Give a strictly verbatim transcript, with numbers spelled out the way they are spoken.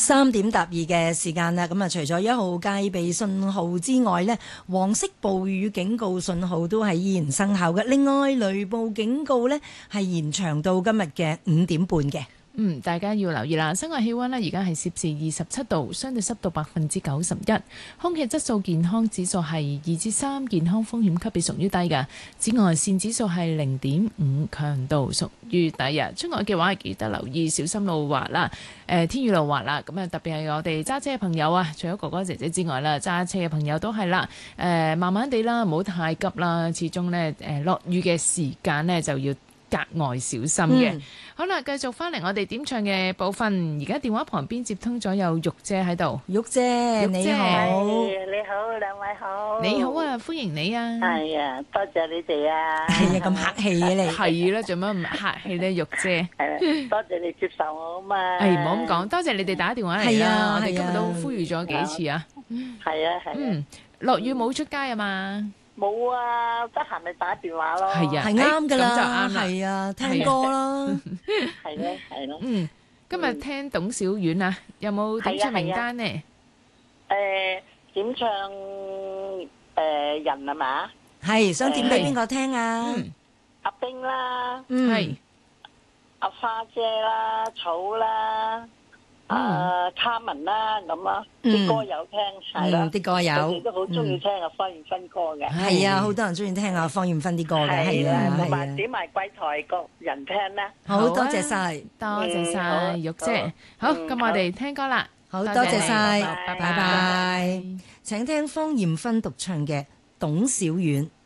三點踏二嘅時間啦，咁啊，除咗一號戒備信號之外呢，黃色暴雨警告信號都係依然生效嘅。另外，雷暴警告呢係延長到今日嘅五點半嘅。 嗯，大家要留意啦。室外氣溫呢，而家係攝氏二十七度，相對濕度百分之九十一，空氣質素健康指數係二至三，健康風險級別屬於低嘅。紫外線指數係零點五，強度屬於低啊。出外嘅話，記得留意小心路滑啦。誒、呃，天雨路滑啦。咁啊，特別係我哋揸車嘅朋友啊，除咗哥哥姐姐之外啦，揸車嘅朋友都係啦。誒、呃，慢慢地啦，唔好太急啦。始終呢，誒落雨嘅時間呢，就要格外小心嘅。嗯、好啦，繼續翻嚟我哋點唱嘅部分。而家電話旁邊接通咗有玉姐喺度。 玉姐，玉姐你好， 你好，兩位好。 你好啊，歡迎你啊。 係啊，多謝你哋啊。 係啊，咁客氣嘅你。 係啦，做乜唔客氣咧，玉姐？ 係啦，多謝你接受我啊嘛。 誒，唔好咁講，多謝你哋打電話嚟啦。 啊、 我哋今日都呼籲咗幾次啊。 係啊，係啊。 嗯，落雨冇出街啊嘛。 冇啊，得閒咪打電話咯。 係啊， 係啱噶啦， 咁就啱啦。 係啊，聽歌啦。 係咯，係咯。 嗯，今日聽董小丸啊，有冇點唱名單呢？ 誒，點唱誒人啊嘛？ 係想點俾邊個聽啊？ 阿冰啦， 係阿花姐啦，草啦。啊，卡文啦咁啊，啲歌有聽係啦， 啲歌有， 佢哋都好中意聽阿方艷芬歌嘅。 係啊，好多人中意聽阿方艷芬啲歌嘅，係啊， 同埋點埋櫃台個人聽咧。 好多謝晒， 多謝晒玉姐。好，咁我哋聽歌啦。 好多謝晒， 拜拜拜。請聽方艷芬獨唱嘅《董小丸》。